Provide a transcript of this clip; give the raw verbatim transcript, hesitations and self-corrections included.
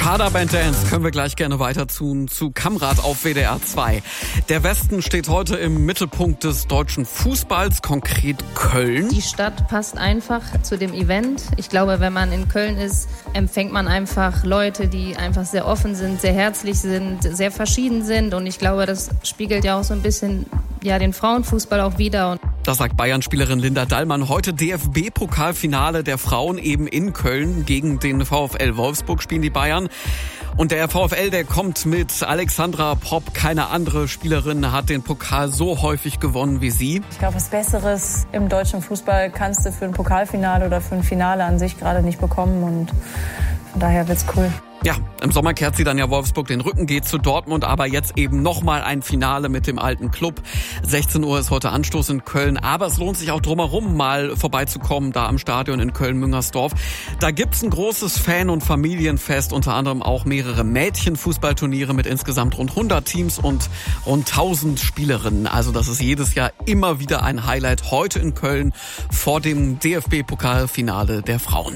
Harder Band Dance können wir gleich gerne weiter tun zu Kamrat auf W D R zwei. Der Westen steht heute im Mittelpunkt des deutschen Fußballs, konkret Köln. Die Stadt passt einfach zu dem Event. Ich glaube, wenn man in Köln ist, empfängt man einfach Leute, die einfach sehr offen sind, sehr herzlich sind, sehr verschieden sind. Und ich glaube, das spiegelt ja auch so ein bisschen ja, den Frauenfußball auch wider. Das sagt Bayern-Spielerin Linda Dallmann. Heute D F B-Pokalfinale der Frauen eben in Köln. Gegen den VfL Wolfsburg spielen die Bayern. Und der VfL, der kommt mit Alexandra Popp. Keine andere Spielerin hat den Pokal so häufig gewonnen wie sie. Ich glaube, was Besseres im deutschen Fußball kannst du für ein Pokalfinale oder für ein Finale an sich gerade nicht bekommen. Und von daher wird's cool. Ja, im Sommer kehrt sie dann ja Wolfsburg den Rücken, geht zu Dortmund, aber jetzt eben nochmal ein Finale mit dem alten Club. sechzehn Uhr ist heute Anstoß in Köln, aber es lohnt sich auch drumherum mal vorbeizukommen, da am Stadion in Köln-Müngersdorf. Da gibt's ein großes Fan- und Familienfest, unter anderem auch mehrere Mädchenfußballturniere mit insgesamt rund hundert Teams und rund tausend Spielerinnen. Also das ist jedes Jahr immer wieder ein Highlight, heute in Köln vor dem D F B-Pokalfinale der Frauen.